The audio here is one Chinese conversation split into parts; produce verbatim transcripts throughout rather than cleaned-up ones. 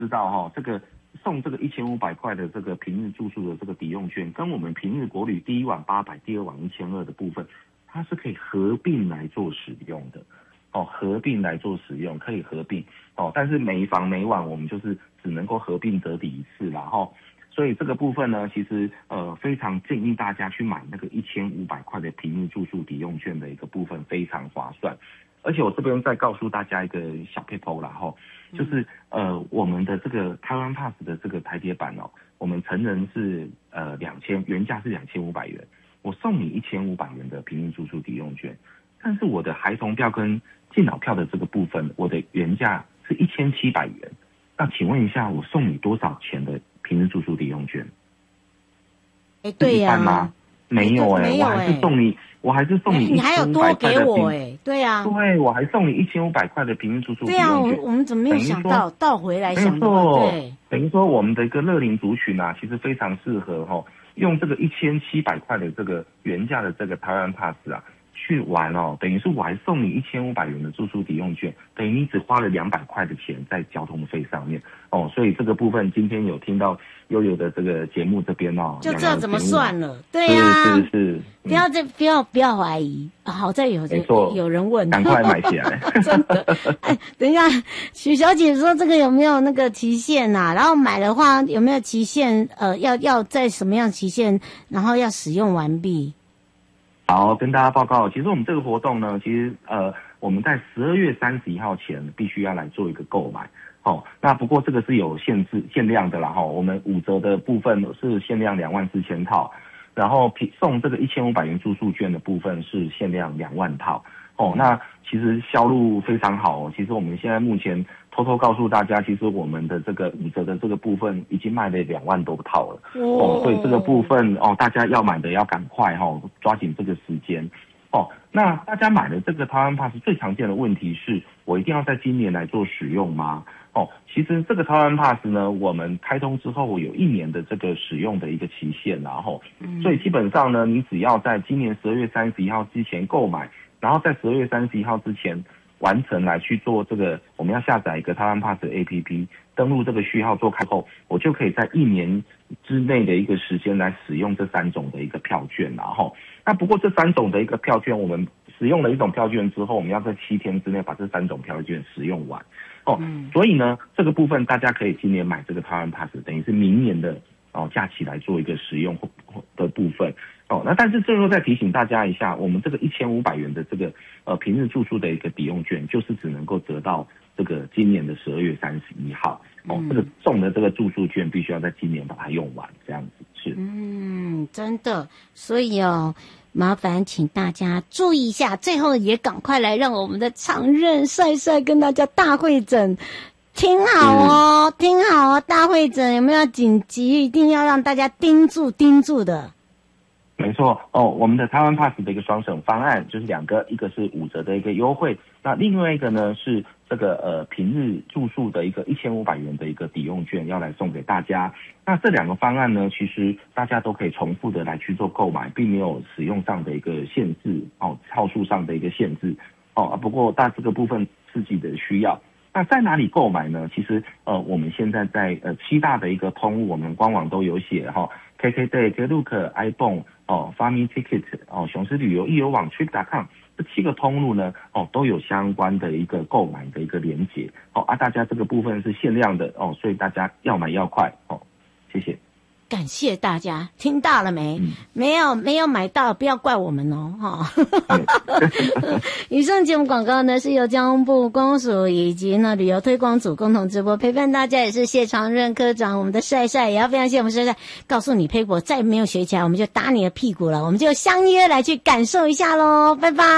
知道哈、哦，这个送这个一千五百块的这个平日住宿的这个抵用券，跟我们平日国旅第一晚八百，第二晚一千二的部分，它是可以合并来做使用的。哦，合并来做使用，可以合并哦，但是每一房每晚我们就是只能够合并折抵一次啦哈，所以这个部分呢，其实呃非常建议大家去买那个一千五百块的平日住宿抵用券的一个部分，非常划算。而且我这边再告诉大家一个小撇步啦哈，就是呃我们的这个台湾 Pass 的这个台铁版哦，我们成人是呃两千，原价是两千五百元，我送你一千五百元的平日住宿抵用券，但是我的孩童票跟敬老票的这个部分，我的原价是一千七百元。那请问一下，我送你多少钱的平日住宿抵用券？ 哎，对呀、啊， 吗？没有哎、欸，我还是送你，我还是送你一千五百块的平。你还有多给我哎、 欸？对呀、啊， 对，我还送你一千五百块的平日住宿抵用券。 对啊，我我们怎么没有想到倒回来想到？对， 等于说我们的一个乐龄族群啊，其实非常适合哈、哦，用这个一千七百块的这个原价的这个台湾 Pass 啊。去玩哦，等于是我还送你一千五百元的住宿抵用券，等于你只花了两百块的钱在交通费上面哦，所以这个部分今天有听到悠悠的这个节目这边哦， 就知道怎么算了，对呀、啊， 是是是，嗯、 不要再不要不要怀疑，好在有人有人问， 赶快买起来， 真的。哎，等一下，许小姐说这个有没有那个期限呐、啊？然后买的话有没有期限？呃，要要在什么样期限，然后要使用完毕？ 好，跟大家报告，其实我们这个活动呢，其实呃，我们在十二月三十一号前必须要来做一个购买，哦，那不过这个是有限制限量的啦，哈、哦，我们五折的部分是限量两万四千套，然后送这个一千五百元住宿券的部分是限量两万套，哦，那其实销路非常好哦，其实我们现在目前偷偷告诉大家，其实我们的这个五折的这个部分已经卖了两万多套了哦，所以这个部分哦，大家要买的要赶快哈、哦，抓紧这个时间哦。那大家买的这个台湾 Pass 最常见的问题是，我一定要在今年来做使用吗？哦，其实这个台湾 Pass 呢，我们开通之后有一年的这个使用的一个期限，然后，所以基本上呢，你只要在今年十二月三十一号之前购买，然后在十二月三十一号之前完成来去做这个，我们要下载一个台湾 Pass 的 A P P， 登录这个序号做开后，我就可以在一年之内的一个时间来使用这三种的一个票券，然后，那不过这三种的一个票券，我们使用了一种票券之后，我们要在七天之内把这三种票券使用完。哦，嗯、所以呢，这个部分大家可以今年买这个台湾 Pass， 等于是明年的哦假期来做一个使用的部分。哦，那但是最后再提醒大家一下，我们这个一千五百元的这个呃平日住宿的一个抵用券，就是只能够得到这个今年的十二月三十一号。哦，嗯、这个送的这个住宿券必须要在今年把它用完，这样子是。 嗯，真的，所以哦。麻烦请大家注意一下，最后也赶快来让我们的常任帅帅跟大家大会诊，听好哦，嗯、听好哦，大会诊有没有紧急？一定要让大家盯住盯住的。 没错哦，我们的台湾 Pass 的一个双省方案就是两个，一个是五折的一个优惠，那另外一个呢是这个呃平日住宿的一个一千五百元的一个抵用券要来送给大家。那这两个方案呢，其实大家都可以重复的来去做购买，并没有使用上的一个限制哦，号数上的一个限制哦。不过大这个部分自己的需要。那在哪里购买呢？其实呃我们现在在呃七大的一个通路，我们官网都有写哈、哦、，K K Day、Klook、iPhone 哦 ，Farming Ticket 哦，雄狮旅游、易游网、Trip 点 com 这七个通路呢哦都有相关的一个购买的一个连结哦啊，大家这个部分是限量的哦，所以大家要买要快哦，谢谢。 感谢大家，听到了没？嗯、没有没有买到，不要怪我们哦，哈。以上节目广告呢是由交通部公署以及呢旅游推广组共同直播，陪伴大家也是谢长任科长，我们的帅帅也要非常谢谢我们帅帅，告诉你佩果再没有学起来，我们就打你的屁股了，我们就相约来去感受一下咯，拜拜。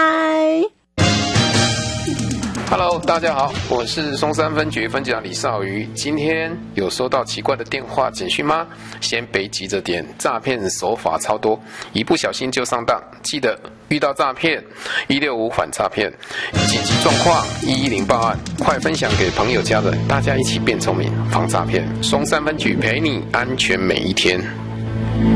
Hello， 大家好，我是松山分局分局长李少瑜。今天有收到奇怪的电话简讯吗？先别急着点，诈骗手法超多，一不小心就上当。记得遇到诈骗，一六五反诈骗，紧急状况一一零报案，快分享给朋友家人，大家一起变聪明，防诈骗。松山分局陪你安全每一天。